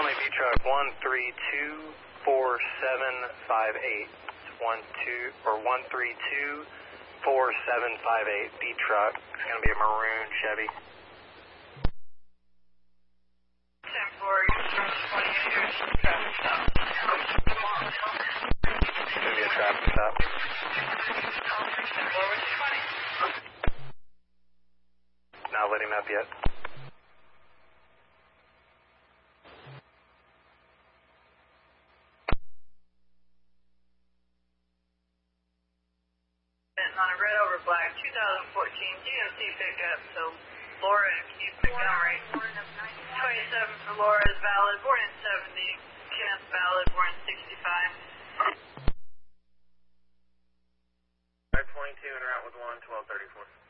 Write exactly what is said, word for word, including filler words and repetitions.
Omni B truck one three two four seven five eight. One two or one three two four seven five eight B truck. It's going to be a maroon Chevy. ten four, twenty-two, traffic stop. It's going to be a traffic stop. ten four, which twenty? Not letting up yet. On a red over black twenty fourteen G M C pickup, so Laura and Keith Montgomery. twenty-seven for Laura is valid, born in seventy. Kenneth valid, born in sixty-five. twenty-two en route with one, twelve thirty-four.